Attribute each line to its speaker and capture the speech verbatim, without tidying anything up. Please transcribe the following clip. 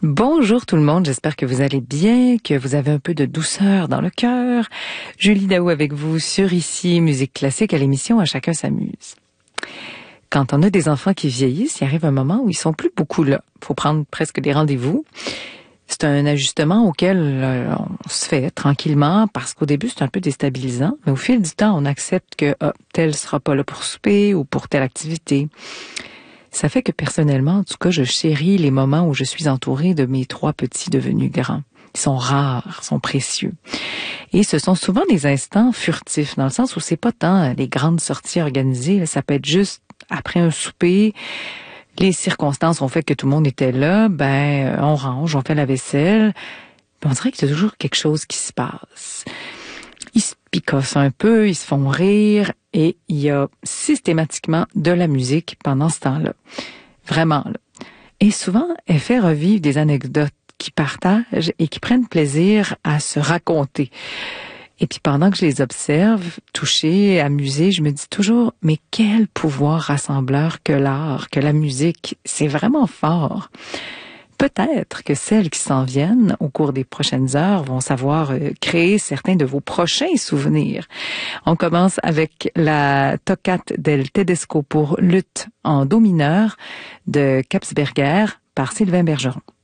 Speaker 1: Bonjour tout le monde, j'espère que vous allez bien, que vous avez un peu de douceur dans le cœur. Julie Daou avec vous sur Ici Musique Classique à l'émission À chacun s'amuse. Quand on a des enfants qui vieillissent, il arrive un moment où ils sont plus beaucoup là. Il faut prendre presque des rendez-vous. C'est un ajustement auquel euh, on se fait tranquillement parce qu'au début, c'est un peu déstabilisant. Mais au fil du temps, on accepte que ah, tel sera pas là pour souper ou pour telle activité. Ça fait que personnellement, en tout cas, je chéris les moments où je suis entourée de mes trois petits devenus grands. Ils sont rares, sont précieux. Et ce sont souvent des instants furtifs, dans le sens où c'est pas tant les grandes sorties organisées, ça peut être juste après un souper, les circonstances ont fait que tout le monde était là, ben on range, on fait la vaisselle, on dirait qu'il y a toujours quelque chose qui se passe. Ils se picossent un peu, ils se font rire et il y a systématiquement de la musique pendant ce temps-là. Vraiment, là. Et souvent, elle fait revivre des anecdotes qu'ils partagent et qui prennent plaisir à se raconter. Et puis pendant que je les observe, touchée, amusée, je me dis toujours, mais quel pouvoir rassembleur que l'art, que la musique, c'est vraiment fort. Peut-être que celles qui s'en viennent au cours des prochaines heures vont savoir euh, créer certains de vos prochains souvenirs. On commence avec la Toccate del Tedesco pour luth en do mineur de Kapsberger par Sylvain Bergeron.